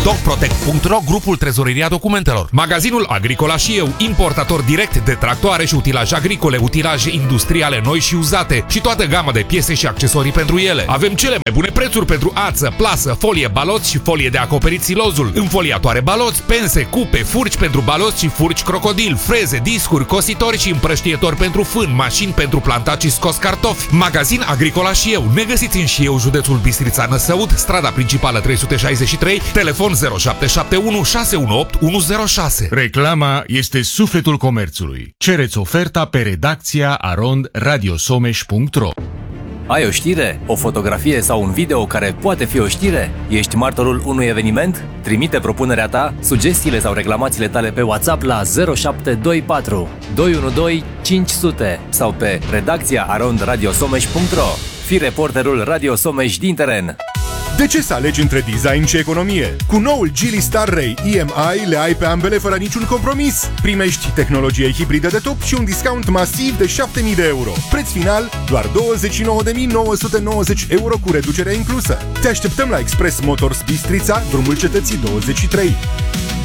Dogprotect.ro, grupul Trezoreria Documentelor. Magazinul Agricola și eu, importator direct de tractoare și utilaje agricole, utilaje industriale noi și uzate și toată gama de piese și accesorii pentru ele. Avem cele mai bune prețuri pentru ață, plasă, folie baloți și folie de acoperit silozul, înfoliatoare baloți, pense, cupe, furci pentru baloți și furci crocodil, freze, discuri, cositori și împrăștietori pentru fân, mașini pentru plantat și scos cartofi. Magazin Agricola și eu. Ne găsiți în Șieu, județul Bistrița Năsăud, strada principală 363, telefon 0771 618 106. Reclama este sufletul comerțului. Cereți oferta pe redacția arondradiosomeș.ro. Ai o știre? O fotografie sau un video care poate fi o știre? Ești martorul unui eveniment? Trimite propunerea ta, sugestiile sau reclamațiile tale pe WhatsApp la 0724 212 500 sau pe redacția arondradiosomeș.ro. Fii reporterul Radio Someș din teren. De ce să alegi între design și economie? Cu noul Geely Star Ray EMI le ai pe ambele fără niciun compromis. Primești tehnologie hibridă de top și un discount masiv de 7.000 de euro. Preț final doar 29.990 euro cu reducerea inclusă. Te așteptăm la Express Motors Bistrița, drumul Cetății 23.